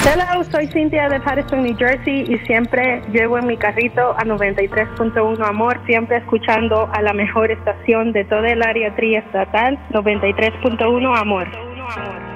Hello, soy Cintia de Patterson, New Jersey y siempre llevo en mi carrito a 93.1 Amor, siempre escuchando a la mejor estación de toda el área triestatal, 93.1 Amor.